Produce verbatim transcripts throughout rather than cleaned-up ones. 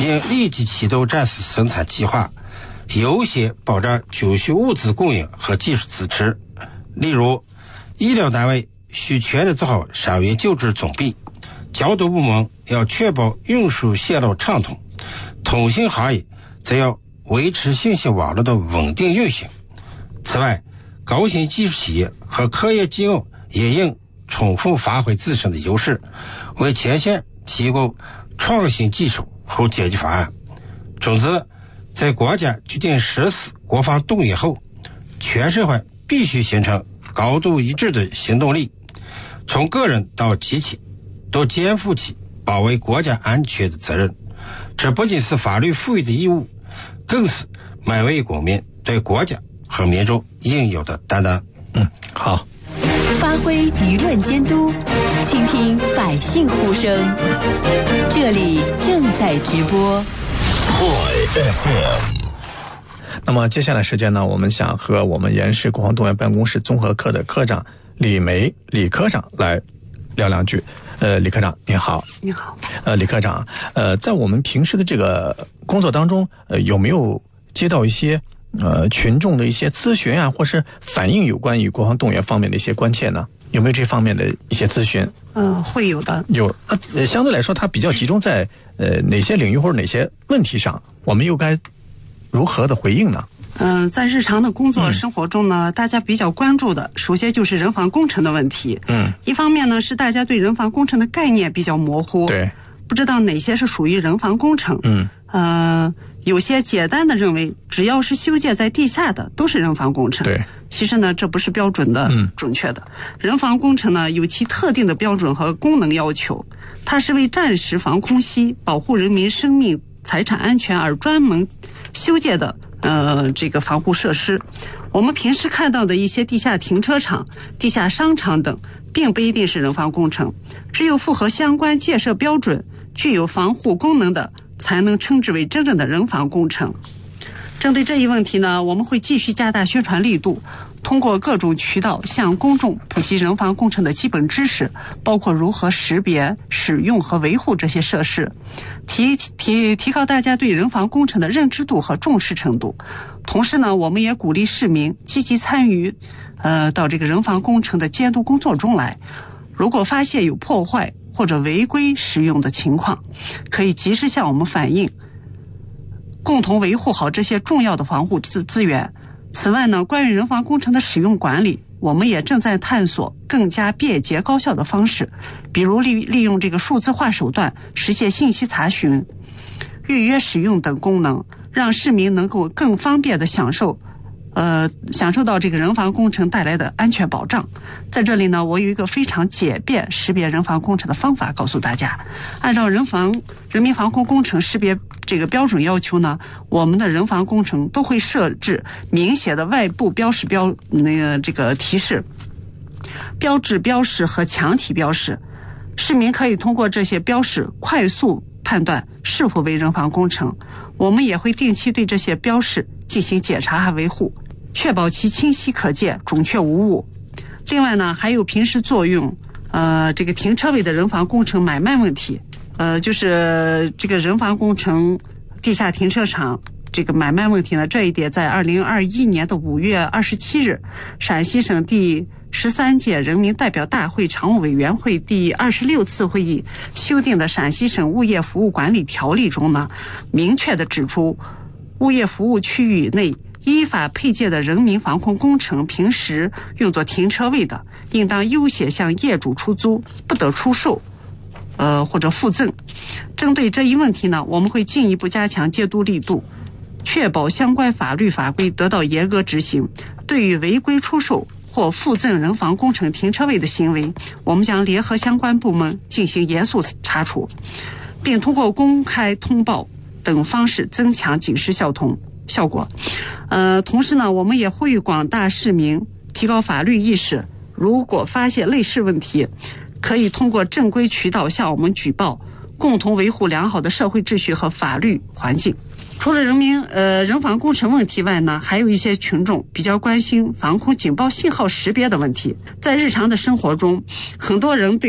应立即启动战时生产计划，优先保障救需物资供应和技术支持。例如，医疗单位需全力做好伤员救治准备，交通部门要确保运输线路畅通，通信行业则要维持信息网络的稳定运行。此外，高新技术企业和科研机构也应充分发挥自身的优势，为前线提供创新技术和解决方案。总之，在国家决定实施国防动员后，全社会必须形成高度一致的行动力，从个人到集体都肩负起保卫国家安全的责任。这不仅是法律赋予的义务，更是每位国民对国家和民众应有的担当。 嗯，好。 发挥舆论监督，倾听百姓呼声。这里正在直播。 F M。那么接下来时间呢，我们想和我们延世国防动员办公室综合科的科长李梅李科长来聊两句。呃，李科长您好。 你好。 呃，李科长，呃，在我们平时的这个工作当中，呃，有没有接到一些呃群众的一些咨询啊，或是反映有关于国防动员方面的一些关切呢？有没有这方面的一些咨询？ 嗯，会有的。 有，呃，相对来说，它比较集中在呃哪些领域或者哪些问题上？我们又该如何的回应呢？ 嗯、呃，在日常的工作生活中呢、嗯，大家比较关注的，首先就是人防工程的问题。嗯，一方面呢是大家对人防工程的概念比较模糊， 对， 不知道哪些是属于人防工程。嗯，呃，有些简单的认为，只要是修建在地下的都是人防工程。 对， 其实呢，这不是标准的、嗯、准确的。人防工程呢有其特定的标准和功能要求，它是为战时防空袭、保护人民生命财产安全而专门修建的呃这个防护设施。我们平时看到的一些地下停车场、地下商场等，并不一定是人防工程，只有符合相关建设标准、具有防护功能的，才能称之为真正的人防工程。针对这一问题呢，我们会继续加大宣传力度，通过各种渠道向公众普及人防工程的基本知识，包括如何识别、使用和维护这些设施，提提提高大家对人防工程的认知度和重视程度。同时呢，我们也鼓励市民积极参与，呃，到这个人防工程的监督工作中来。如果发现有破坏或者违规使用的情况，可以及时向我们反映，共同维护好这些重要的防护资资源。此外呢，关于人防工程的使用管理，我们也正在探索更加便捷高效的方式，比如利利用这个数字化手段实现信息查询、预约使用等功能，让市民能够更方便地享受呃，享受到这个人防工程带来的安全保障。在这里呢，我有一个非常简便识别人防工程的方法告诉大家。按照人防人民防空工程识别这个标准要求呢，我们的人防工程都会设置明显的外部标识标那个这个提示、标志标识和墙体标识。市民可以通过这些标识快速判断是否为人防工程。我们也会定期对这些标识进行检查和维护，确保其清晰可见、准确无误。另外呢，还有平时作用呃这个停车位的人防工程买卖问题，呃就是这个人防工程地下停车场这个买卖问题呢，这一点在二零二一年的五月二十七日，陕西省第十三届人民代表大会常务委员会第二十六次会议修订的陕西省物业服务管理条例中呢，明确地指出，物业服务区域内依法配建的人民防空工程平时用作停车位的，应当优先向业主出租，不得出售呃或者附赠。针对这一问题呢，我们会进一步加强监督力度，确保相关法律法规得到严格执行。对于违规出售或附赠人防工程停车位的行为，我们将联合相关部门进行严肃查处，并通过公开通报等方式增强警示效通效果。呃，同时呢，我们也呼吁广大市民提高法律意识，如果发现类似问题，可以通过正规渠道向我们举报，共同维护良好的社会秩序和法律环境。除了人民呃人防工程问题外呢，还有一些群众比较关心防空警报信号识别的问题。在日常的生活中，很多人对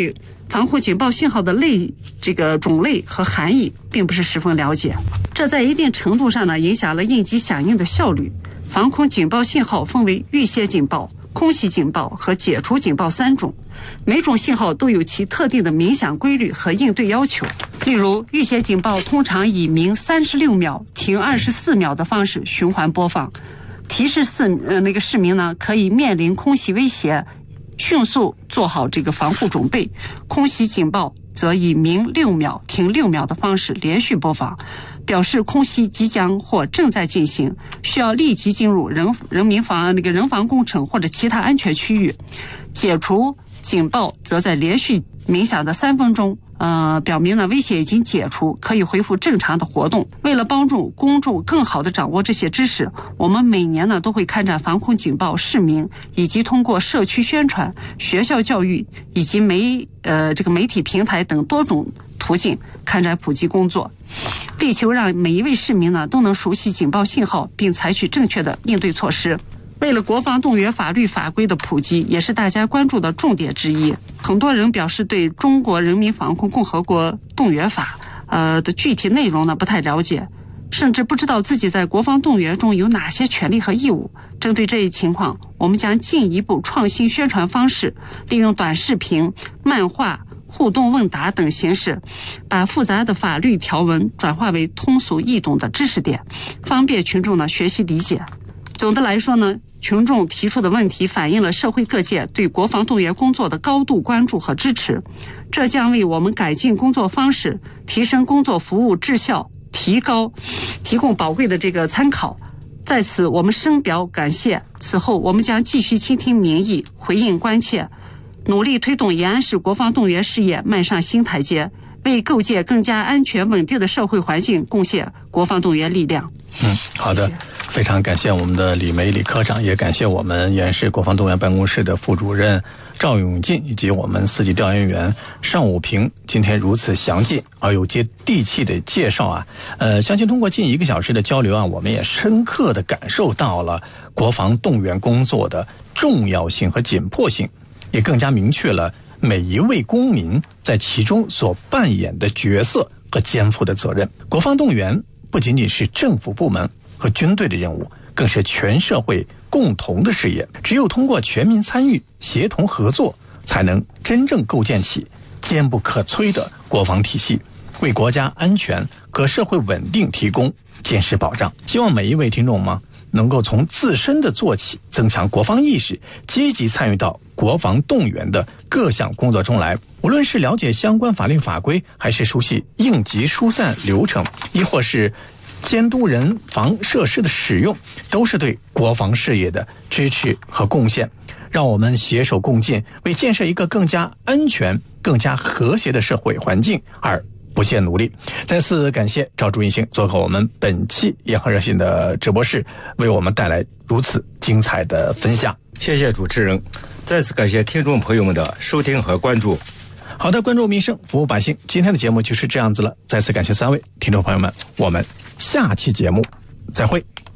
防护警报信号的类这个种类和含义并不是十分了解，这在一定程度上呢影响了应急响应的效率。防空警报信号分为预先警报、空袭警报和解除警报三种，每种信号都有其特定的鸣响规律和应对要求。例如，预先警报通常以鸣三十六秒、停二十四秒的方式循环播放，提示市呃那个市民呢可以面临空袭威胁，迅速做好这个防护准备。空袭警报则以鸣六秒、停六秒的方式连续播放，表示空袭即将或正在进行，需要立即进入人人民防那个人防工程或者其他安全区域。解除警报则在连续鸣响的三分钟，呃，表明呢威胁已经解除，可以恢复正常的活动。为了帮助公众更好地掌握这些知识，我们每年呢都会开展防空警报市民，以及通过社区宣传、学校教育以及媒呃这个媒体平台等多种途径开展普及工作，力求让每一位市民呢都能熟悉警报信号，并采取正确的应对措施。为了国防动员法律法规的普及，也是大家关注的重点之一。很多人表示对中国人民防空共和国动员法呃的具体内容呢不太了解，甚至不知道自己在国防动员中有哪些权利和义务。针对这一情况，我们将进一步创新宣传方式，利用短视频、漫画、互动问答等形式，把复杂的法律条文转化为通俗易懂的知识点，方便群众呢学习理解。总的来说呢，群众提出的问题反映了社会各界对国防动员工作的高度关注和支持，这将为我们改进工作方式、提升工作服务质效、提高提供宝贵的这个参考。在此我们深表感谢。此后我们将继续倾听民意，回应关切，努力推动延安市国防动员事业迈上新台阶，为构建更加安全稳定的社会环境贡献国防动员力量。 嗯，好的，谢谢，非常感谢我们的李梅李科长，也感谢我们延安市国防动员办公室的副主任赵永进以及我们四级调研员尚武平今天如此详尽而又接地气的介绍啊。呃，相信通过近一个小时的交流啊，我们也深刻地感受到了国防动员工作的重要性和紧迫性，也更加明确了每一位公民在其中所扮演的角色和肩负的责任。国防动员不仅仅是政府部门和军队的任务，更是全社会共同的事业。只有通过全民参与、协同合作，才能真正构建起坚不可摧的国防体系，为国家安全和社会稳定提供坚实保障。希望每一位听众们能够从自身的做起，增强国防意识，积极参与到国防动员的各项工作中来。无论是了解相关法律法规，还是熟悉应急疏散流程，亦或是监督人防设施的使用，都是对国防事业的支持和贡献。让我们携手共进，为建设一个更加安全、更加和谐的社会环境而不懈努力。再次感谢赵朱一星做客我们本期延安热线的直播室，为我们带来如此精彩的分享。 谢谢主持人，再次感谢听众朋友们的收听和关注。 好的，关注民生，服务百姓，今天的节目就是这样子了。再次感谢三位听众朋友们，我们下期节目再会。